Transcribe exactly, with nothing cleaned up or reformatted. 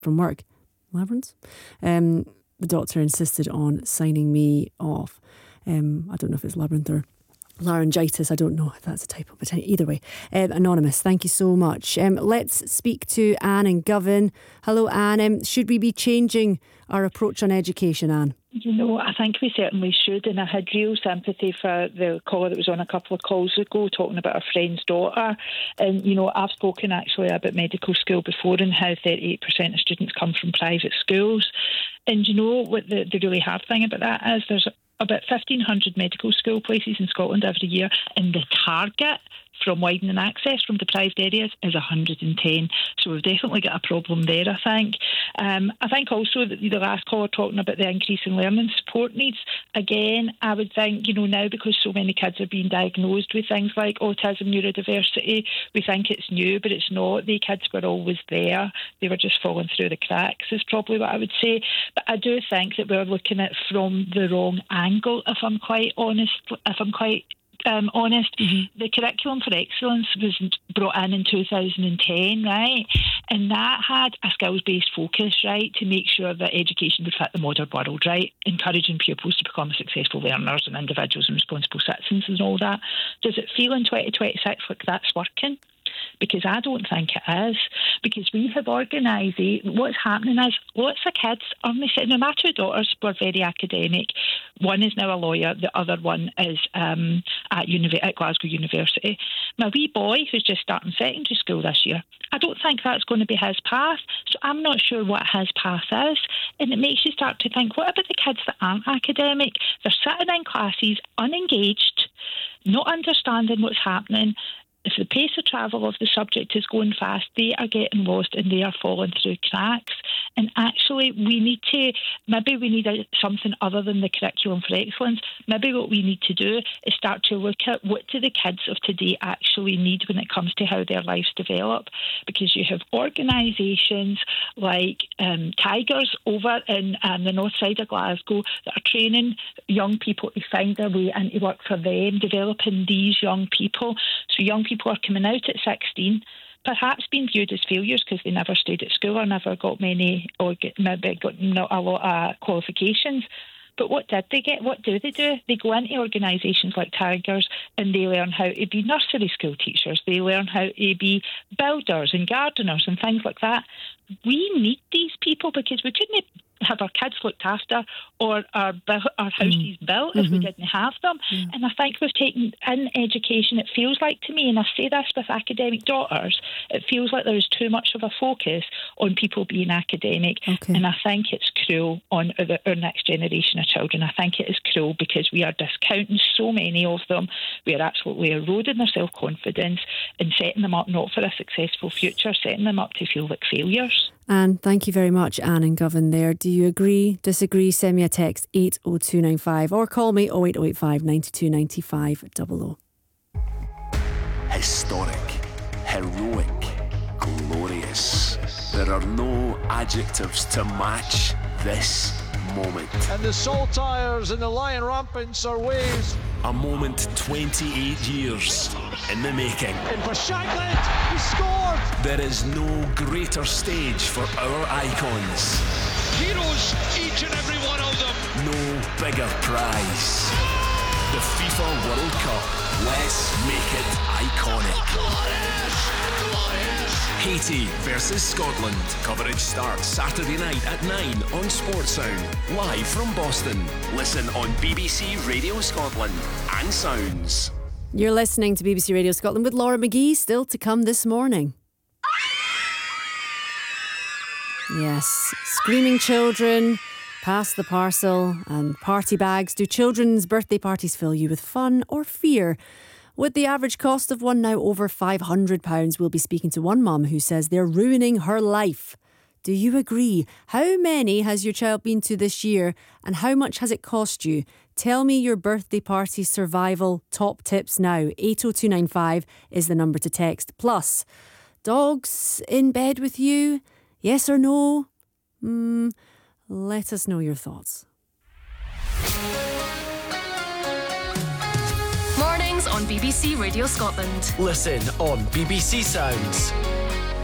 from work. Labyrinths? Um, the doctor insisted on signing me off. Um, I don't know if it's labyrinth or laryngitis. I don't know if that's a typo, but either way. Um, anonymous, thank you so much. Um, let's speak to Anne in Govan. Hello, Anne. Um, should we be changing our approach on education, Anne? You know, I think we certainly should, and I had real sympathy for the caller that was on a couple of calls ago talking about her friend's daughter. And, you know, I've spoken actually about medical school before and how thirty-eight percent of students come from private schools. And, you know, what the, the really hard thing about that is there's about fifteen hundred medical school places in Scotland every year, and the target from widening access from deprived areas is one hundred ten. So we've definitely got a problem there, I think. Um, I think also that the last caller talking about the increase in learning support needs, again, I would think, you know, now because so many kids are being diagnosed with things like autism, neurodiversity, we think it's new, but it's not. The kids were always there. They were just falling through the cracks is probably what I would say. But I do think that we're looking at it from the wrong angle, if I'm quite honest, if I'm quite Um, honest. Mm-hmm. The Curriculum for Excellence was brought in in two thousand ten, right? And that had a skills-based focus, right, to make sure that education would fit the modern world, right? Encouraging pupils to become successful learners and individuals and responsible citizens and all that. Does it feel in twenty twenty-six like that's working? Because I don't think it is. Because we have organised, what's happening is lots of kids are missing. Now, my two daughters were very academic. One is now a lawyer, the other one is um, at, uni- at Glasgow University. My wee boy, who's just starting secondary school this year, I don't think that's going to be his path. So I'm not sure what his path is. And it makes you start to think, what about the kids that aren't academic? They're sitting in classes, unengaged, not understanding what's happening. If the pace of travel of the subject is going fast, they are getting lost and they are falling through cracks. And actually, we need to, maybe we need a, something other than the Curriculum for Excellence. Maybe what we need to do is start to look at what do the kids of today actually need when it comes to how their lives develop. Because you have organisations like um, Tigers over in um, the north side of Glasgow that are training young people to find their way and to work for them, developing these young people. So young people are coming out at sixteen, perhaps being viewed as failures because they never stayed at school or never got many, or get, maybe got not a lot of qualifications. But what did they get? What do they do? They go into organisations like Tigers and they learn how to be nursery school teachers. They learn how to be builders and gardeners and things like that. We need these people because we couldn't have our kids looked after or our, our houses mm. built if mm-hmm. we didn't have them. Mm. And I think we've taken in education, it feels like to me, and I say this with academic daughters, it feels like there is too much of a focus on people being academic. Okay. And I think it's cruel on our, our next generation of children. I think it is cruel because we are discounting so many of them. We are absolutely eroding their self-confidence and setting them up not for a successful future, setting them up to feel like failures. Anne, thank you very much. Anne in Govan there. Do you agree, disagree? Send me a text eight oh two nine five or call me oh eight oh eight five, nine two nine five double oh. Historic, heroic, glorious. There are no adjectives to match this moment. And the saltires and the lion rampants are waves. A moment twenty-eight years in the making. And for Shankland, he scored! There is no greater stage for our icons. Heroes, each and every one of them. No bigger prize. The FIFA World Cup. Let's make it iconic. Glorious! Glorious! Haiti versus Scotland. Coverage starts Saturday night at nine on Sportsound. Live from Boston. Listen on B B C Radio Scotland and Sounds. You're listening to B B C Radio Scotland with Laura McGee, still to come this morning. Yes, screaming children, pass the parcel and party bags. Do children's birthday parties fill you with fun or fear? With the average cost of one now over five hundred pounds, we'll be speaking to one mum who says they're ruining her life. Do you agree? How many has your child been to this year and how much has it cost you? Tell me your birthday party survival top tips now. eight oh two nine five is the number to text. Plus, dogs in bed with you? Yes or no? Hmm, let us know your thoughts. Mornings on B B C Radio Scotland. Listen on B B C Sounds.